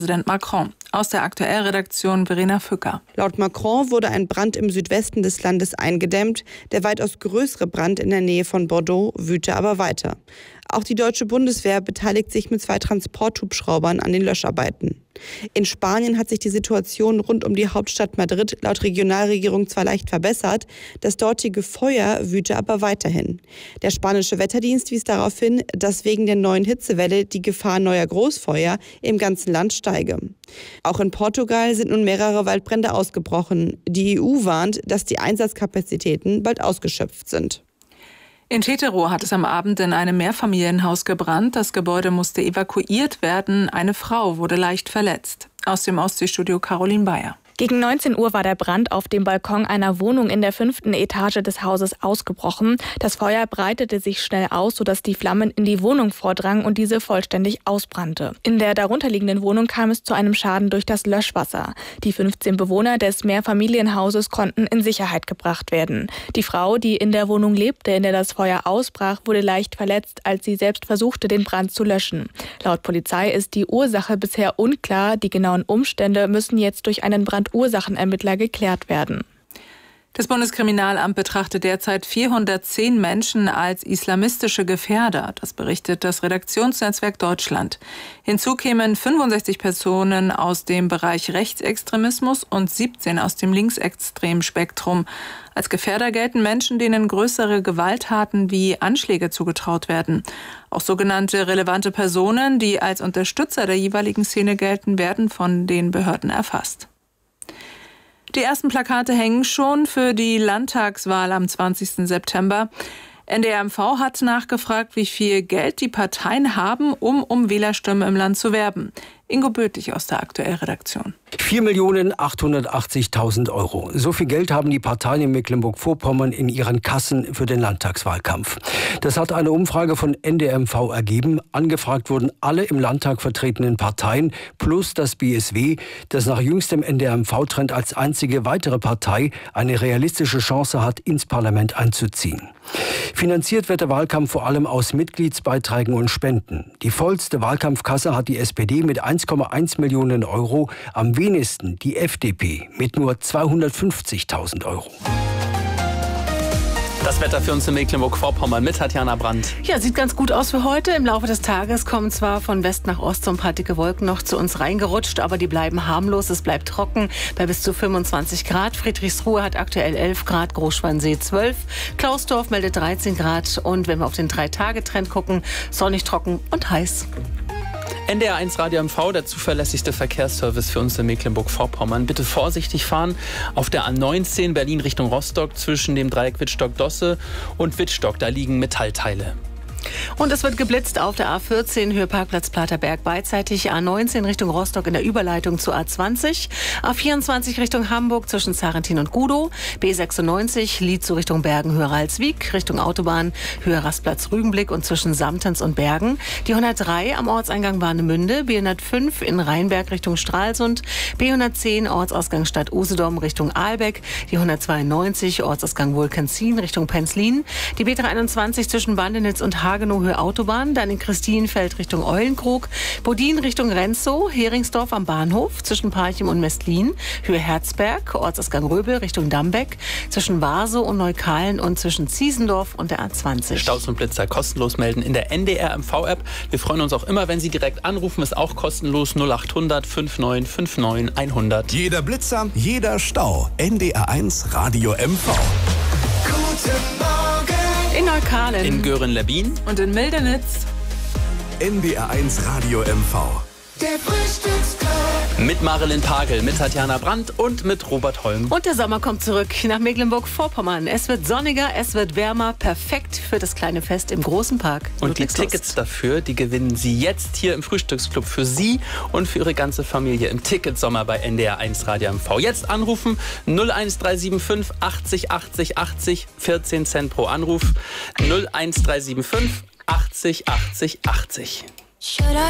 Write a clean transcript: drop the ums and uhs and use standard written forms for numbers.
Präsident Macron. Aus der Aktuellredaktion Verena Fücker. Laut Macron wurde ein Brand im Südwesten des Landes eingedämmt. Der weitaus größere Brand in der Nähe von Bordeaux wüte aber weiter. Auch die deutsche Bundeswehr beteiligt sich mit 2 Transporthubschraubern an den Löscharbeiten. In Spanien hat sich die Situation rund um die Hauptstadt Madrid laut Regionalregierung zwar leicht verbessert, das dortige Feuer wüte aber weiterhin. Der spanische Wetterdienst wies darauf hin, dass wegen der neuen Hitzewelle die Gefahr neuer Großfeuer im ganzen Land steige. Auch in Portugal sind nun mehrere Waldbrände ausgebrochen. Die EU warnt, dass die Einsatzkapazitäten bald ausgeschöpft sind. In Teterow hat es am Abend in einem Mehrfamilienhaus gebrannt. Das Gebäude musste evakuiert werden. Eine Frau wurde leicht verletzt. Aus dem Ostseestudio Caroline Bayer. Gegen 19 Uhr war der Brand auf dem Balkon einer Wohnung in der 5. Etage des Hauses ausgebrochen. Das Feuer breitete sich schnell aus, sodass die Flammen in die Wohnung vordrangen und diese vollständig ausbrannte. In der darunterliegenden Wohnung kam es zu einem Schaden durch das Löschwasser. Die 15 Bewohner des Mehrfamilienhauses konnten in Sicherheit gebracht werden. Die Frau, die in der Wohnung lebte, in der das Feuer ausbrach, wurde leicht verletzt, als sie selbst versuchte, den Brand zu löschen. Laut Polizei ist die Ursache bisher unklar. Die genauen Umstände müssen jetzt durch einen Brandursachenermittler geklärt werden. Das Bundeskriminalamt betrachtet derzeit 410 Menschen als islamistische Gefährder. Das berichtet das Redaktionsnetzwerk Deutschland. Hinzu kämen 65 Personen aus dem Bereich Rechtsextremismus und 17 aus dem linksextremen Spektrum. Als Gefährder gelten Menschen, denen größere Gewalttaten wie Anschläge zugetraut werden. Auch sogenannte relevante Personen, die als Unterstützer der jeweiligen Szene gelten, werden von den Behörden erfasst. Die ersten Plakate hängen schon für die Landtagswahl am 20. September. NDR MV hat nachgefragt, wie viel Geld die Parteien haben, um Wählerstimmen im Land zu werben. Ingo Böthig aus der Aktuellredaktion. 4.880.000 Euro. So viel Geld haben die Parteien in Mecklenburg-Vorpommern in ihren Kassen für den Landtagswahlkampf. Das hat eine Umfrage von NDR MV ergeben. Angefragt wurden alle im Landtag vertretenen Parteien plus das BSW, das nach jüngstem NDR MV-Trend als einzige weitere Partei eine realistische Chance hat, ins Parlament einzuziehen. Finanziert wird der Wahlkampf vor allem aus Mitgliedsbeiträgen und Spenden. Die vollste Wahlkampfkasse hat die SPD mit 1,1 Millionen Euro, am wenigsten die FDP mit nur 250.000 Euro. Das Wetter für uns in Mecklenburg-Vorpommern mit Tatjana Brandt. Ja, sieht ganz gut aus für heute. Im Laufe des Tages kommen zwar von West nach Ost so ein paar dicke Wolken noch zu uns reingerutscht, aber die bleiben harmlos. Es bleibt trocken bei bis zu 25 Grad. Friedrichsruhe hat aktuell 11 Grad, Großschwansee 12. Klausdorf meldet 13 Grad. Und wenn wir auf den 3-Tage-Trend gucken, sonnig, trocken und heiß. NDR 1 Radio MV, der zuverlässigste Verkehrsservice für uns in Mecklenburg-Vorpommern. Bitte vorsichtig fahren auf der A19 Berlin Richtung Rostock zwischen dem Dreieck Wittstock-Dosse und Wittstock. Da liegen Metallteile. Und es wird geblitzt auf der A14 Höhe Parkplatz Platerberg beidseitig, A19 Richtung Rostock in der Überleitung zu A20, A24 Richtung Hamburg zwischen Zarentin und Gudow, B96 Lietzow Richtung Bergen Höhe Ralswiek, Richtung Autobahn Höhe Rastplatz Rügenblick und zwischen Samtens und Bergen, die 103 am Orteingang Warnemünde, B105 in Rheinberg Richtung Stralsund, B110 Ortsausgang Stadt Usedom Richtung Ahlbeck, die 192 Ortsausgang Wolkenzin Richtung Penzlin, die B321 zwischen Bandenitz und Hagenow Höhe Autobahn, dann in Christienfeld Richtung Eulenkrug, Bodin Richtung Renzow, Heringsdorf am Bahnhof, zwischen Parchim und Mestlin, Höhe Herzberg, Ortsausgang Röbel Richtung Dambeck, zwischen Warsow und Neukalen und zwischen Ziesendorf und der A20. Staus und Blitzer kostenlos melden in der NDR MV-App. Wir freuen uns auch immer, wenn Sie direkt anrufen, ist auch kostenlos 0800 5959 100. Jeder Blitzer, jeder Stau. NDR 1 Radio MV. Guten Morgen. In Neukalen. In Göhren-Lebbin. Und in Mildenitz. NDR 1 Radio MV. Der Frühstücksclub. Mit Marilyn Pagel, mit Tatjana Brandt und mit Robert Holm. Und der Sommer kommt zurück nach Mecklenburg-Vorpommern. Es wird sonniger, es wird wärmer, perfekt für das kleine Fest im großen Park. Und die Tickets dafür, die gewinnen Sie jetzt hier im Frühstücksclub für Sie und für Ihre ganze Familie im Ticketsommer bei NDR 1 Radio MV. Jetzt anrufen 01375 80 80 80, 14 Cent pro Anruf. 01375 80 80 80.